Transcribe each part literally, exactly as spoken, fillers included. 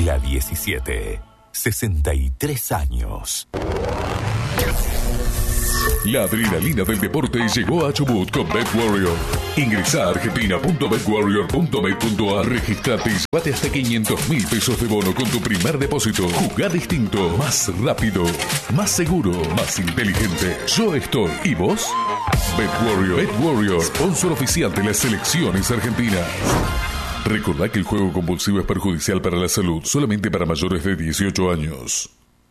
La diecisiete, sesenta y tres años. La adrenalina del deporte llegó a Chubut con BetWarrior. Ingresa a argentina punto bet warrior punto bet punto a, registrate y llévate hasta quinientos mil pesos de bono con tu primer depósito. Jugá distinto, más rápido, más seguro, más inteligente. Yo estoy. ¿Y vos? BetWarrior. BetWarrior, sponsor oficial de las selecciones argentinas. Recordá que el juego compulsivo es perjudicial para la salud, solamente para mayores de dieciocho años.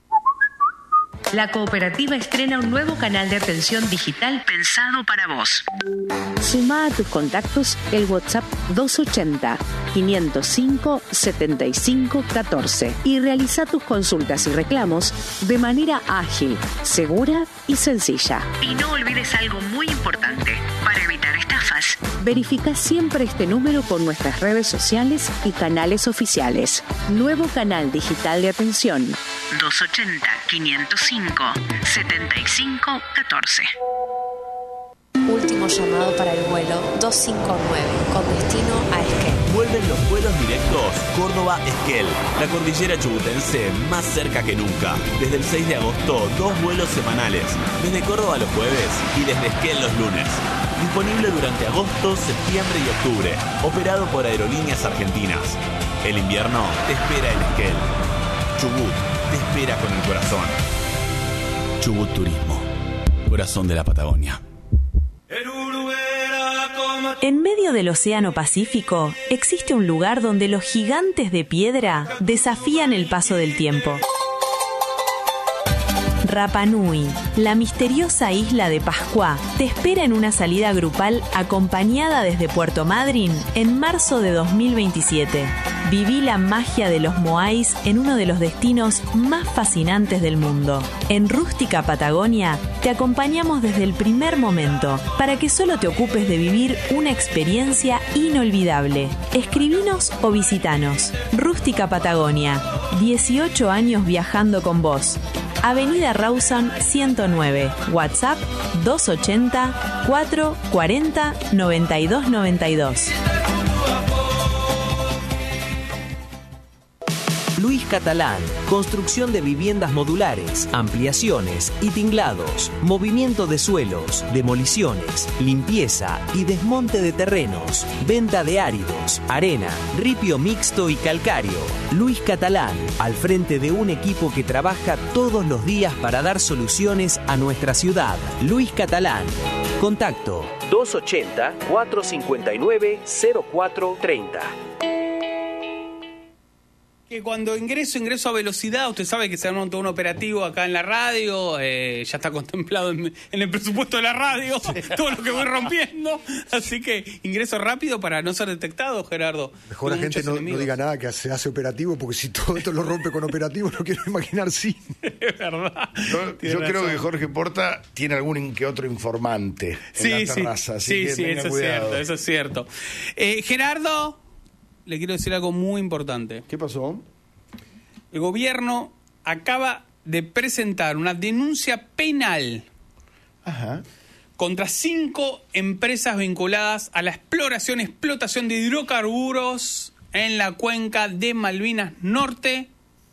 La cooperativa estrena un nuevo canal de atención digital pensado para vos. Sumá a tus contactos el WhatsApp doscientos ochenta, quinientos cinco, setenta y cinco, catorce y realiza tus consultas y reclamos de manera ágil, segura y sencilla. Y no olvides algo muy importante para evitar estafas. Verifica siempre este número con nuestras redes sociales y canales oficiales. Nuevo canal digital de atención. doscientos ochenta, quinientos cinco, setenta y cinco, catorce. Último llamado para el vuelo doscientos cincuenta y nueve con destino a Esquel. Vuelven los vuelos directos Córdoba-Esquel, la cordillera chubutense más cerca que nunca. Desde el seis de agosto, dos vuelos semanales, desde Córdoba los jueves y desde Esquel los lunes. Disponible durante agosto, septiembre y octubre, operado por Aerolíneas Argentinas. El invierno te espera en Esquel. Chubut te espera con el corazón. Chubut Turismo, corazón de la Patagonia. En medio del Océano Pacífico existe un lugar donde los gigantes de piedra desafían el paso del tiempo. Rapa Nui, la misteriosa isla de Pascua, te espera en una salida grupal acompañada desde Puerto Madryn en marzo de dos mil veintisiete. Viví la magia de los Moais en uno de los destinos más fascinantes del mundo. En Rústica Patagonia te acompañamos desde el primer momento para que solo te ocupes de vivir una experiencia inolvidable. Escribinos o visitanos. Rústica Patagonia, dieciocho años viajando con vos. Avenida Rawson ciento nueve, WhatsApp doscientos ochenta, cuatrocientos cuarenta, noventa y dos noventa y dos. Luis Catalán, construcción de viviendas modulares, ampliaciones y tinglados, movimiento de suelos, demoliciones, limpieza y desmonte de terrenos, venta de áridos, arena, ripio mixto y calcáreo. Luis Catalán, al frente de un equipo que trabaja todos los días para dar soluciones a nuestra ciudad. Luis Catalán. Contacto doscientos ochenta, cuatrocientos cincuenta y nueve, cero cuatro treinta. Que cuando ingreso, ingreso a velocidad, usted sabe que se arma todo un operativo acá en la radio, eh, ya está contemplado en, en el presupuesto de la radio, sí. Todo lo que voy rompiendo, así que ingreso rápido para no ser detectado, Gerardo. Mejor la gente no, no diga nada que se hace operativo, porque si todo esto lo rompe con operativo, no quiero imaginar sin. Es verdad. Yo, yo creo que Jorge Porta tiene algún que otro informante en sí, la terraza, sí, así sí, que sí, tenga eso cuidado. es cierto, eso es cierto. Eh, Gerardo... Le quiero decir algo muy importante. ¿Qué pasó? El gobierno acaba de presentar una denuncia penal Ajá. contra cinco empresas vinculadas a la exploración y explotación de hidrocarburos en la cuenca de Malvinas Norte.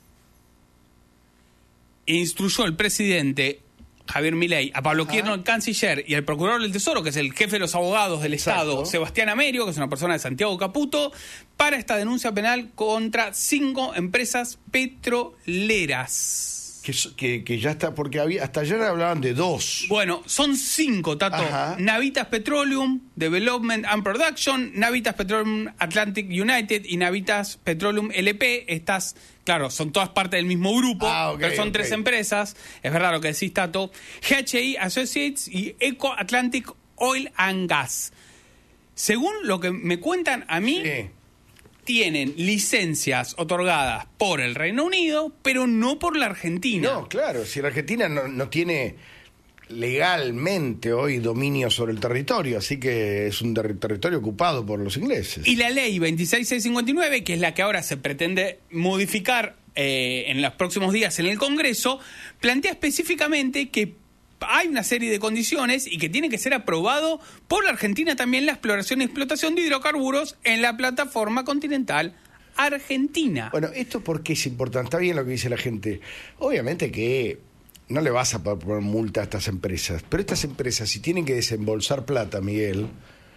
E instruyó el presidente Javier Milei a Pablo Quierno, el canciller, y al procurador del Tesoro, que es el jefe de los abogados del Exacto. Estado, Sebastián Amerio, que es una persona de Santiago Caputo, para esta denuncia penal contra cinco empresas petroleras. Que, que, que ya está, porque había, hasta ayer hablaban de dos. Bueno, son cinco, Tato. Ajá. Navitas Petroleum Development and Production, Navitas Petroleum Atlantic United y Navitas Petroleum L P. Estas, claro, son todas parte del mismo grupo, ah, okay, pero son okay. tres empresas. Es verdad lo que decís, Tato. G H I Associates y Eco Atlantic Oil and Gas. Según lo que me cuentan a mí... Sí. Tienen licencias otorgadas por el Reino Unido, pero no por la Argentina. No, claro, si la Argentina no, no tiene legalmente hoy dominio sobre el territorio, así que es un ter- territorio ocupado por los ingleses. Y la ley veintiséis mil seiscientos cincuenta y nueve, que es la que ahora se pretende modificar eh, en los próximos días en el Congreso, plantea específicamente que hay una serie de condiciones y que tiene que ser aprobado por la Argentina también la exploración y explotación de hidrocarburos en la plataforma continental Argentina. Bueno, ¿esto por qué es importante? Está bien lo que dice la gente. Obviamente que no le vas a poder poner multa a estas empresas, pero estas empresas, si tienen que desembolsar plata, Miguel,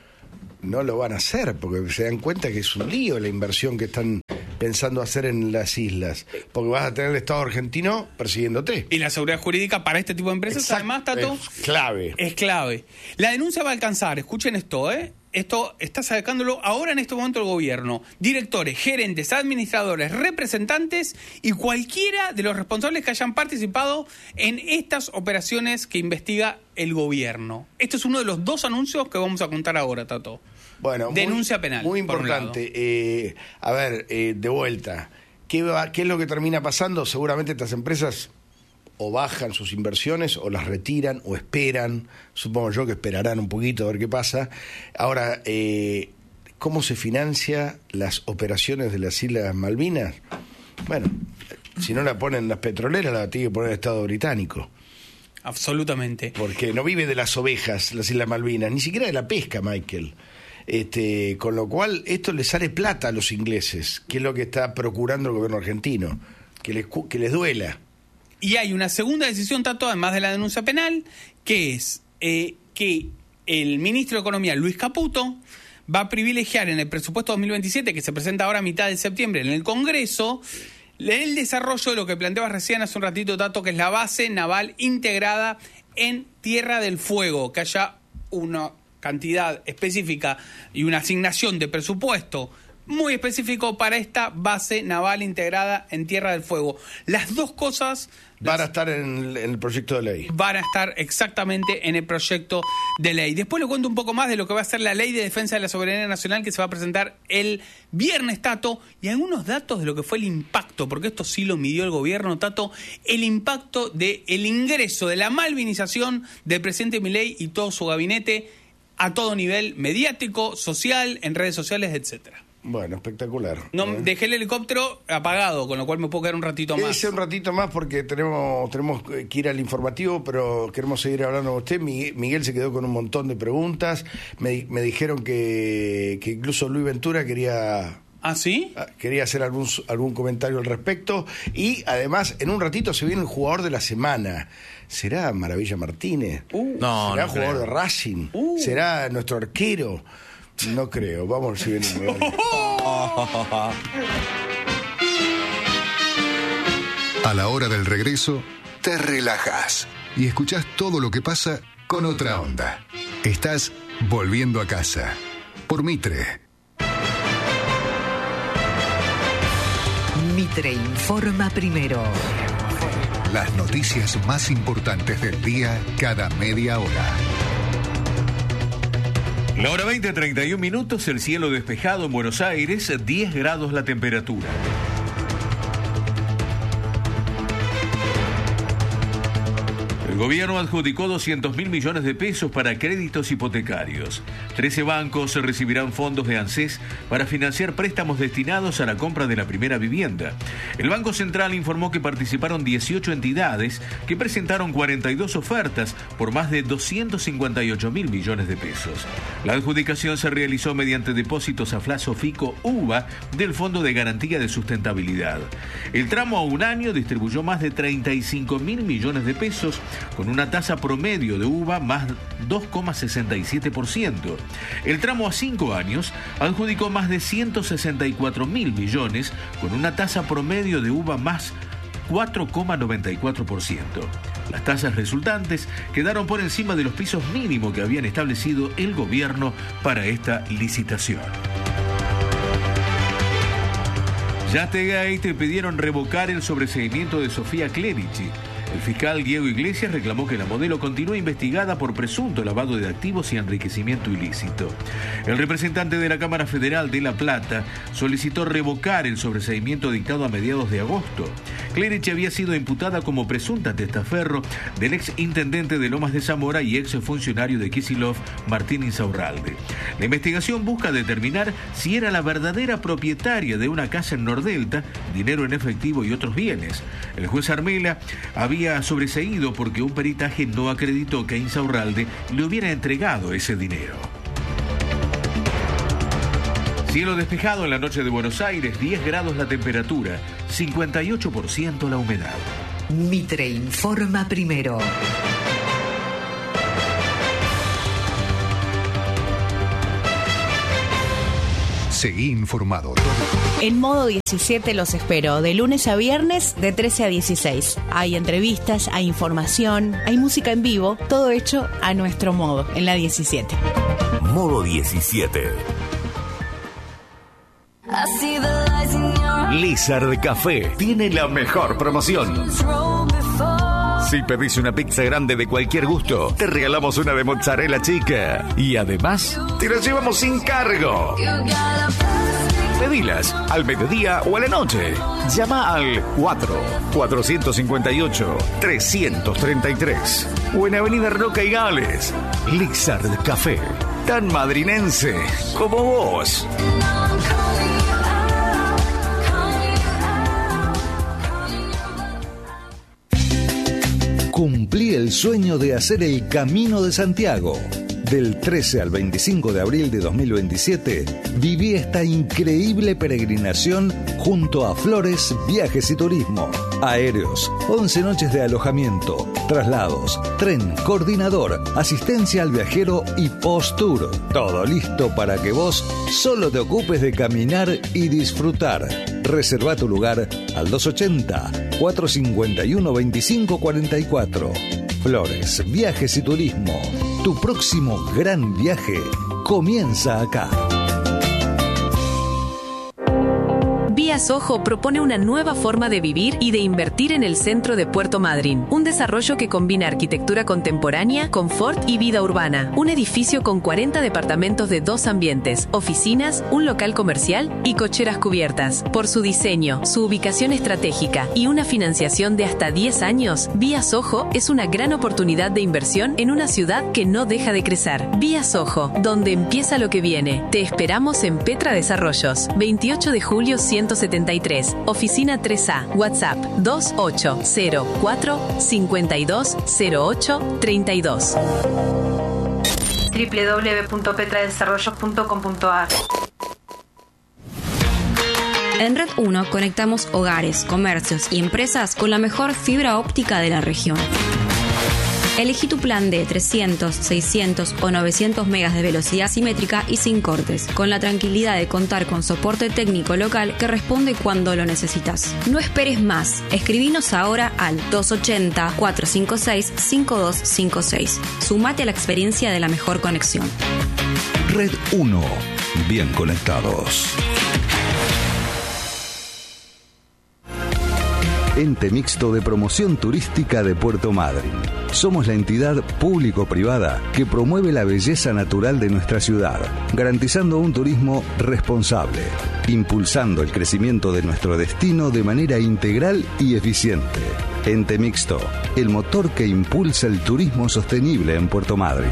no lo van a hacer, porque se dan cuenta que es un lío la inversión que están pensando hacer en las islas, porque vas a tener el Estado argentino persiguiéndote. Y la seguridad jurídica para este tipo de empresas, Exacto, además, Tato, es clave. Es clave. La denuncia va a alcanzar, escuchen esto, ¿eh? Esto está sacándolo ahora en este momento el gobierno. Directores, gerentes, administradores, representantes y cualquiera de los responsables que hayan participado en estas operaciones que investiga el gobierno. Este es uno de los dos anuncios que vamos a contar ahora, Tato. Bueno, denuncia muy, penal. Muy importante. Eh, a ver, eh, de vuelta, ¿qué, va, ¿qué es lo que termina pasando? Seguramente estas empresas o bajan sus inversiones, o las retiran, o esperan. Supongo yo que esperarán un poquito a ver qué pasa. Ahora, eh, ¿cómo se financia las operaciones de las Islas Malvinas? Bueno, si no la ponen las petroleras, la tiene que poner el Estado británico. Absolutamente. Porque no vive de las ovejas las Islas Malvinas, ni siquiera de la pesca, Michael. Este, con lo cual, esto les sale plata a los ingleses, que es lo que está procurando el gobierno argentino, que les, que les duela. Y hay una segunda decisión, Tato, además de la denuncia penal, que es eh, que el ministro de Economía, Luis Caputo, va a privilegiar en el presupuesto dos mil veintisiete, que se presenta ahora a mitad de septiembre en el Congreso, el desarrollo de lo que planteabas recién hace un ratito, Tato, que es la base naval integrada en Tierra del Fuego, que haya una cantidad específica y una asignación de presupuesto muy específico para esta base naval integrada en Tierra del Fuego. Las dos cosas van a estar en el, en el proyecto de ley. Van a estar exactamente en el proyecto de ley. Después le cuento un poco más de lo que va a ser la Ley de Defensa de la Soberanía Nacional, que se va a presentar el viernes, Tato, y algunos datos de lo que fue el impacto, porque esto sí lo midió el gobierno, Tato, el impacto del ingreso de la malvinización del presidente Milei y todo su gabinete a todo nivel mediático, social, en redes sociales, etcétera. Bueno, espectacular. No, ¿eh? Dejé el helicóptero apagado, con lo cual me puedo quedar un ratito más. Quédese un ratito más porque tenemos tenemos que ir al informativo, pero queremos seguir hablando con usted. Miguel se quedó con un montón de preguntas. Me, me dijeron que, que incluso Luis Ventura quería... ¿Ah, sí? Quería hacer algún, algún comentario al respecto. Y además, en un ratito se viene el jugador de la semana. ¿Será Maravilla Martínez? Uh, no, ¿Será no jugador creo. de Racing? Uh. ¿Será nuestro arquero? No creo. Vamos a ver si viene. A la hora del regreso, te relajas y escuchás todo lo que pasa con otra onda. Estás volviendo a casa por Mitre. Mitre informa primero. Las noticias más importantes del día cada media hora. La hora veinte, treinta y un minutos, el cielo despejado en Buenos Aires, diez grados la temperatura. El gobierno adjudicó doscientos mil millones de pesos para créditos hipotecarios. trece bancos recibirán fondos de ANSES para financiar préstamos destinados a la compra de la primera vivienda. El Banco Central informó que participaron dieciocho entidades que presentaron cuarenta y dos ofertas por más de doscientos cincuenta y ocho mil millones de pesos. La adjudicación se realizó mediante depósitos a plazo fijo U V A del Fondo de Garantía de Sustentabilidad. El tramo a un año distribuyó más de treinta y cinco mil millones de pesos con una tasa promedio de U V A más dos coma sesenta y siete por ciento. El tramo a cinco años adjudicó más de ciento sesenta y cuatro mil millones con una tasa promedio de U V A más cuatro coma noventa y cuatro por ciento. Las tasas resultantes quedaron por encima de los pisos mínimos que habían establecido el gobierno para esta licitación. Yategate pidieron revocar el sobreseimiento de Sofía Clerici. El fiscal Diego Iglesias reclamó que la modelo continúe investigada por presunto lavado de activos y enriquecimiento ilícito. El representante de la Cámara Federal de La Plata solicitó revocar el sobreseimiento dictado a mediados de agosto. Clerici había sido imputada como presunta testaferro del ex intendente de Lomas de Zamora y ex funcionario de Kicillof, Martín Insaurralde. La investigación busca determinar si era la verdadera propietaria de una casa en Nordelta, dinero en efectivo y otros bienes. El juez Armela había había sobreseído porque un peritaje no acreditó que Insaurralde le hubiera entregado ese dinero. Cielo despejado en la noche de Buenos Aires, diez grados la temperatura, cincuenta y ocho por ciento la humedad. Mitre informa primero. Seguí informado. En Modo diecisiete los espero, de lunes a viernes, de trece a dieciséis. Hay entrevistas, hay información, hay música en vivo, todo hecho a nuestro modo, en la diecisiete. Modo diecisiete. Lizard Café tiene la mejor promoción. Si pedís una pizza grande de cualquier gusto, te regalamos una de mozzarella chica. Y además, te la llevamos sin cargo. Pedilas al mediodía o a la noche. Llama al cuatro cuatro cinco ocho tres tres tres o en Avenida Roca y Gales. Lizard Café, tan madrinense como vos. Cumplí el sueño de hacer el Camino de Santiago. Del trece al veinticinco de abril de dos mil veintisiete, viví esta increíble peregrinación junto a Flores Viajes y Turismo. Aéreos, once noches de alojamiento, traslados, tren, coordinador, asistencia al viajero y post-tour. Todo listo para que vos solo te ocupes de caminar y disfrutar. Reserva tu lugar al dos ochenta, cuatro cincuenta y uno, veinticinco cuarenta y cuatro. Flores, Viajes y Turismo. Tu próximo gran viaje comienza acá. Vía Soho propone una nueva forma de vivir y de invertir en el centro de Puerto Madryn. Un desarrollo que combina arquitectura contemporánea, confort y vida urbana. Un edificio con cuarenta departamentos de dos ambientes, oficinas, un local comercial y cocheras cubiertas. Por su diseño, su ubicación estratégica y una financiación de hasta diez años, Vía Soho es una gran oportunidad de inversión en una ciudad que no deja de crecer. Vía Soho, donde empieza lo que viene. Te esperamos en Petra Desarrollos, veintiocho de julio ciento setenta y tres, oficina tres A, WhatsApp dos ocho cero cuatro, cinco dos cero ocho, tres dos. doble u doble u doble u punto petra desarrollos punto com punto a r. En Red uno conectamos hogares, comercios y empresas con la mejor fibra óptica de la región. Elegí tu plan de trescientos, seiscientos o novecientos megas de velocidad simétrica y sin cortes, con la tranquilidad de contar con soporte técnico local que responde cuando lo necesitas. No esperes más. Escribinos ahora al dos ochenta, cuatro cinco seis, cinco dos cinco seis. Sumate a la experiencia de la mejor conexión. Red uno. Bien conectados. Ente Mixto de Promoción Turística de Puerto Madryn. Somos la entidad público-privada que promueve la belleza natural de nuestra ciudad, garantizando un turismo responsable, impulsando el crecimiento de nuestro destino de manera integral y eficiente. Ente Mixto, el motor que impulsa el turismo sostenible en Puerto Madryn.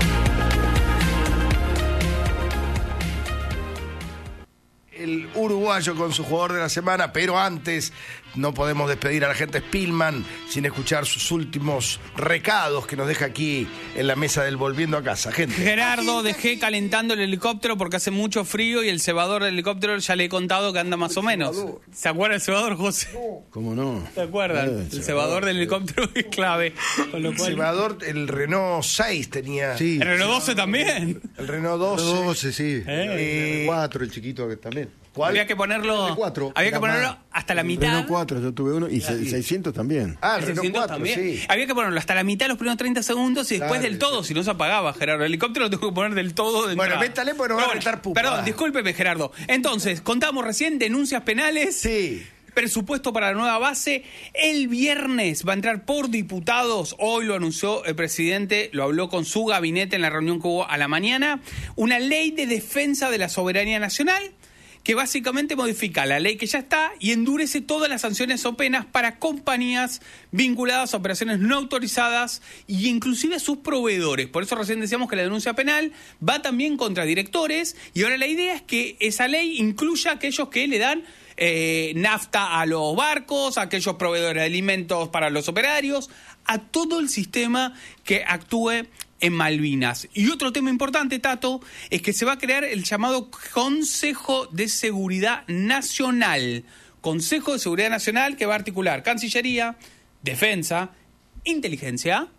El uruguayo con su jugador de la semana, pero antes no podemos despedir a la gente Spillman sin escuchar sus últimos recados que nos deja aquí en la mesa del Volviendo a Casa. Gente. Gerardo, dejé calentando el helicóptero porque hace mucho frío y el cebador del helicóptero ya le he contado que anda más o menos. ¿Se acuerda el cebador, José? ¿Cómo no? ¿Se acuerdan? Eh, el cebador del helicóptero es clave. Con lo el cual... cebador, el Renault seis tenía. Sí. El Renault doce también. El Renault doce. El doce, sí. Eh. El cuatro, el chiquito que también. ¿Cuál? Había que ponerlo, El cuatro. había que Era ponerlo más. hasta la El mitad. Renault cuatro, yo tuve uno, y Claro. se- seiscientos también. Ah, el El Renault seiscientos cuatro, también. sí. Había que ponerlo hasta la mitad los primeros treinta segundos y después Claro. del todo, si no se apagaba, Gerardo. El helicóptero lo tengo que poner del todo de Bueno, entrada. métale, pues, nos va Pero a retar pupa. Perdón, discúlpeme, Gerardo. Entonces, contamos recién denuncias penales. Sí. Presupuesto para la nueva base. El viernes va a entrar por diputados. Hoy lo anunció el presidente, lo habló con su gabinete en la reunión que hubo a la mañana. Una ley de defensa de la soberanía nacional que básicamente modifica la ley que ya está y endurece todas las sanciones o penas para compañías vinculadas a operaciones no autorizadas e inclusive sus proveedores. Por eso recién decíamos que la denuncia penal va también contra directores y ahora la idea es que esa ley incluya a aquellos que le dan eh, nafta a los barcos, a aquellos proveedores de alimentos para los operarios, a todo el sistema que actúe en Malvinas. Y otro tema importante, Tato, es que se va a crear el llamado Consejo de Seguridad Nacional. Consejo de Seguridad Nacional que va a articular Cancillería, Defensa, Inteligencia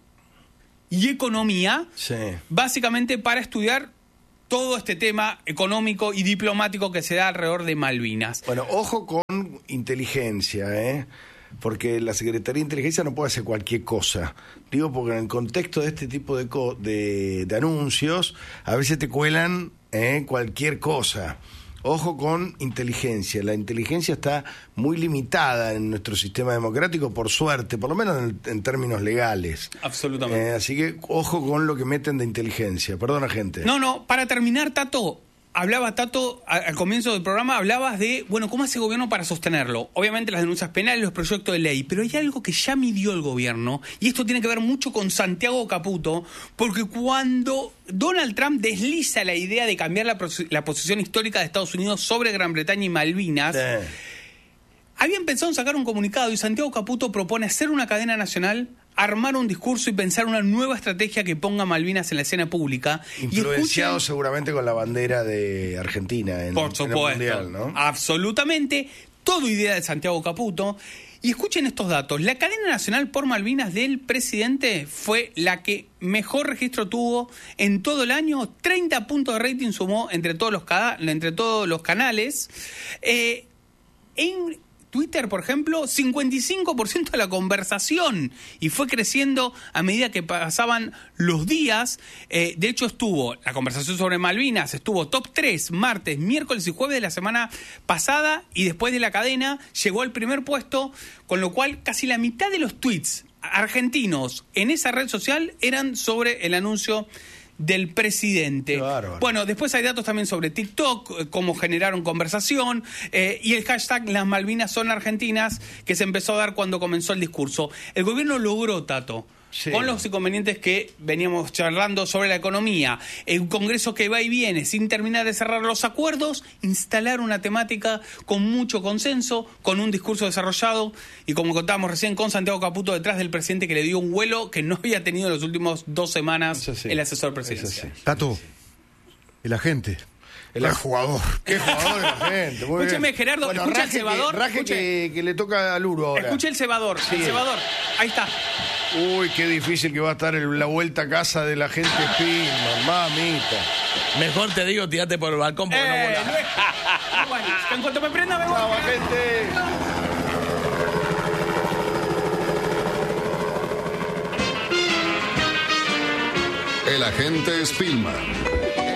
y Economía, sí. básicamente para estudiar todo este tema económico y diplomático que se da alrededor de Malvinas. Bueno, ojo con inteligencia, ¿eh? Porque la Secretaría de Inteligencia no puede hacer cualquier cosa. Digo, porque en el contexto de este tipo de, co- de, de anuncios, a veces te cuelan ¿eh? cualquier cosa. Ojo con inteligencia. La inteligencia está muy limitada en nuestro sistema democrático, por suerte, por lo menos en, en términos legales. Absolutamente. Eh, así que ojo con lo que meten de inteligencia. Perdona, gente. No, no, para terminar, Tato, hablaba Tato, a- al comienzo del programa, hablabas de, bueno, ¿cómo hace el gobierno para sostenerlo? Obviamente las denuncias penales, los proyectos de ley, pero hay algo que ya midió el gobierno, y esto tiene que ver mucho con Santiago Caputo, porque cuando Donald Trump desliza la idea de cambiar la, pos- la posición histórica de Estados Unidos sobre Gran Bretaña y Malvinas, sí. habían pensado en sacar un comunicado, y Santiago Caputo propone hacer una cadena nacional, armar un discurso y pensar una nueva estrategia que ponga Malvinas en la escena pública. Influenciado y escuchen, seguramente con la bandera de Argentina en, por supuesto, en el Mundial, ¿no? Absolutamente, todo idea de Santiago Caputo. Y escuchen estos datos. La cadena nacional por Malvinas del presidente fue la que mejor registro tuvo en todo el año. treinta puntos de rating sumó entre todos los, cada, entre todos los canales. Eh, en Twitter, por ejemplo, cincuenta y cinco por ciento de la conversación, y fue creciendo a medida que pasaban los días. Eh, de hecho, estuvo la conversación sobre Malvinas, estuvo top tres martes, miércoles y jueves de la semana pasada, y después de la cadena llegó al primer puesto, con lo cual casi la mitad de los tweets argentinos en esa red social eran sobre el anuncio del presidente. Bueno, después hay datos también sobre TikTok, cómo generaron conversación, eh, y el hashtag Las Malvinas son argentinas, que se empezó a dar cuando comenzó el discurso. El gobierno logró, Tato, sí. con los inconvenientes que veníamos charlando sobre la economía, un Congreso que va y viene sin terminar de cerrar los acuerdos, instalar una temática con mucho consenso, con un discurso desarrollado, y como contábamos recién, con Santiago Caputo detrás del presidente, que le dio un vuelo que no había tenido en las últimas dos semanas sí. el asesor presidencial. Sí. Tato, el agente. El jugador. Qué jugador de la gente. Muy Escúcheme, bien. Gerardo, bueno, escucha raje el cebador. Que, raje que, que le toca a Luro ahora. Escucha el cebador, sí. el cebador. Ahí está. Uy, qué difícil que va a estar el, la vuelta a casa de la gente Spillman, mamita. Mejor te digo, tirate por el balcón porque eh, no volás. No bueno, en cuanto me prenda, me voy. Vamos, gente. El agente Spillman.